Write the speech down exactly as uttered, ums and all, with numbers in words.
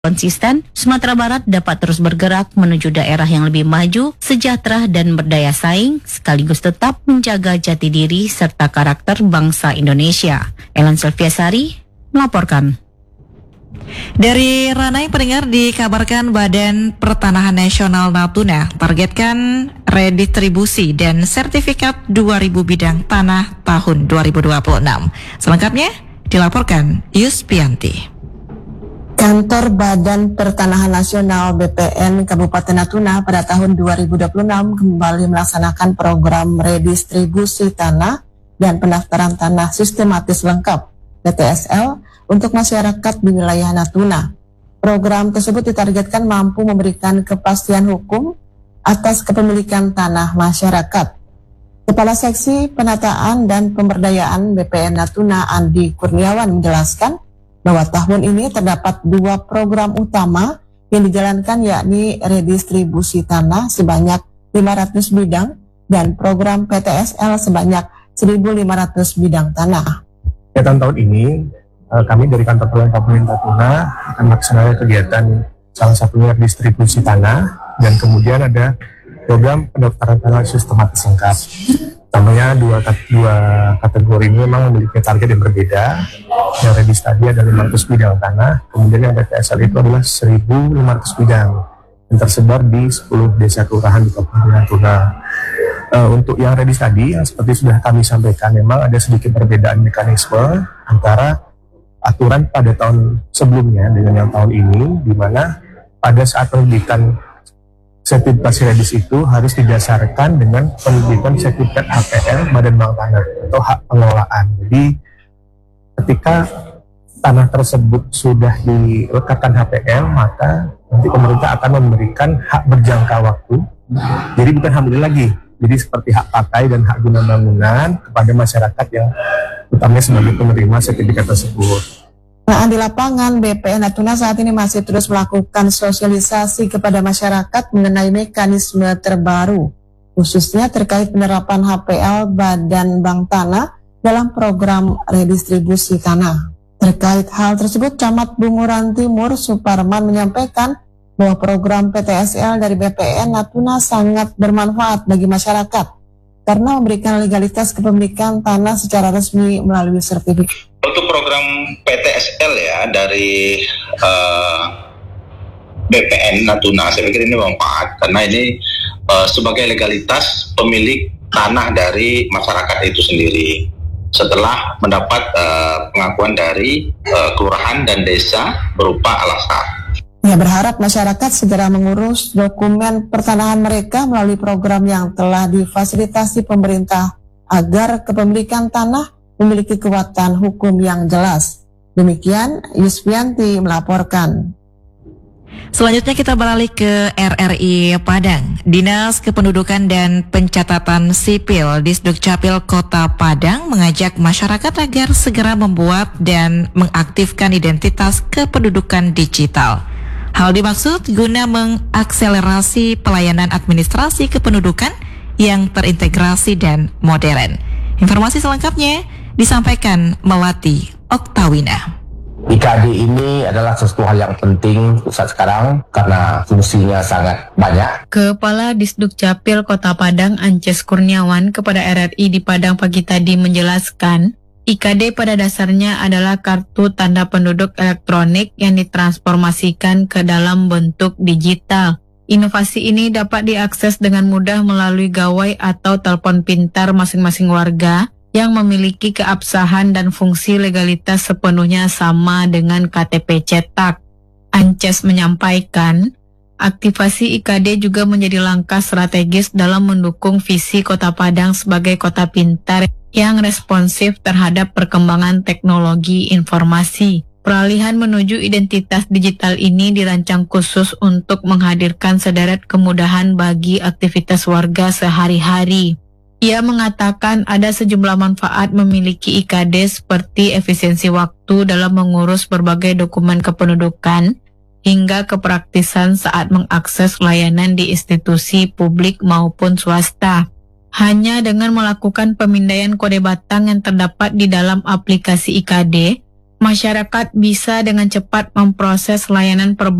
konsisten, Sumatera Barat dapat terus bergerak menuju daerah yang lebih maju, sejahtera dan berdaya saing, sekaligus tetap menjaga jati diri serta karakter bangsa Indonesia. Ellen Sylviasari melaporkan. Dari Ranai pendengar, dikabarkan Badan Pertanahan Nasional Natuna targetkan redistribusi dan sertifikat dua ribu bidang tanah tahun dua ribu dua puluh enam. Selengkapnya dilaporkan Yuspianti. Kantor Badan Pertanahan Nasional B P N Kabupaten Natuna pada tahun dua ribu dua puluh enam kembali melaksanakan program redistribusi tanah dan pendaftaran tanah sistematis lengkap D T S L untuk masyarakat di wilayah Natuna. Program tersebut ditargetkan mampu memberikan kepastian hukum atas kepemilikan tanah masyarakat. Kepala Seksi Penataan dan Pemberdayaan B P N Natuna Andi Kurniawan menjelaskan bahwa tahun ini terdapat dua program utama yang dijalankan, yakni redistribusi tanah sebanyak lima ratus bidang dan program P T S L sebanyak seribu lima ratus bidang tanah. Kegiatan tahun ini kami dari Kantor Perwakilan Kabupaten Natuna akan melaksanakan kegiatan salah satunya redistribusi tanah dan kemudian ada program pendaftaran tanah sistematis lengkap. Tambahnya dua, dua kategori ini memang memiliki target yang berbeda. Yang redis tadi ada lima ratus bidang tanah, kemudian yang P T S L itu adalah seribu lima ratus bidang yang tersebar di sepuluh desa kelurahan di Kabupaten Natuna. Uh, untuk yang redis tadi, yang seperti sudah kami sampaikan, memang ada sedikit perbedaan mekanisme antara aturan pada tahun sebelumnya dengan yang tahun ini, di mana pada saat penerbitan sertifikasi redis itu harus didasarkan dengan penerbitan sertifikat H P L Badan Bank Tanah atau hak pengelolaan. Jadi ketika tanah tersebut sudah dilekatkan H P L, maka nanti pemerintah akan memberikan hak berjangka waktu. Jadi bukan hak milik lagi, jadi seperti hak pakai dan hak guna bangunan kepada masyarakat yang utamanya sebagai penerima sertifikat tersebut. Nah, di lapangan B P N Natuna saat ini masih terus melakukan sosialisasi kepada masyarakat mengenai mekanisme terbaru, khususnya terkait penerapan H P L Badan Bank Tanah dalam program redistribusi tanah. Terkait hal tersebut, Camat Bunguran Timur Suparman menyampaikan bahwa program P T S L dari B P N Natuna sangat bermanfaat bagi masyarakat karena memberikan legalitas kepemilikan tanah secara resmi melalui sertifikat. Untuk program P T S L ya dari uh, B P N Natuna, saya pikir ini bermanfaat karena ini uh, sebagai legalitas pemilik tanah dari masyarakat itu sendiri setelah mendapat uh, pengakuan dari uh, kelurahan dan desa berupa alasan. Ia berharap masyarakat segera mengurus dokumen pertanahan mereka melalui program yang telah difasilitasi pemerintah agar kepemilikan tanah memiliki kekuatan hukum yang jelas. Demikian Yuspianti melaporkan. Selanjutnya kita beralih ke R R I Padang. Dinas Kependudukan dan Pencatatan Sipil Disdukcapil Kota Padang mengajak masyarakat agar segera membuat dan mengaktifkan identitas kependudukan digital. Hal dimaksud guna mengakselerasi pelayanan administrasi kependudukan yang terintegrasi dan modern. Informasi selengkapnya disampaikan Melati Oktawina. I K D ini adalah sesuatu hal yang penting saat sekarang karena fungsinya sangat banyak. Kepala Disdukcapil Kota Padang Ances Kurniawan kepada R R I di Padang pagi tadi menjelaskan, I K D pada dasarnya adalah kartu tanda penduduk elektronik yang ditransformasikan ke dalam bentuk digital. Inovasi ini dapat diakses dengan mudah melalui gawai atau telepon pintar masing-masing warga yang memiliki keabsahan dan fungsi legalitas sepenuhnya sama dengan K T P cetak. Ances menyampaikan, aktivasi I K D juga menjadi langkah strategis dalam mendukung visi Kota Padang sebagai kota pintar yang responsif terhadap perkembangan teknologi informasi. Peralihan menuju identitas digital ini dirancang khusus untuk menghadirkan sederet kemudahan bagi aktivitas warga sehari-hari. Ia mengatakan ada sejumlah manfaat memiliki I K D seperti efisiensi waktu dalam mengurus berbagai dokumen kependudukan, hingga kepraktisan saat mengakses layanan di institusi publik maupun swasta. Hanya dengan melakukan pemindaian kode batang yang terdapat di dalam aplikasi I K D, masyarakat bisa dengan cepat memproses layanan perbankan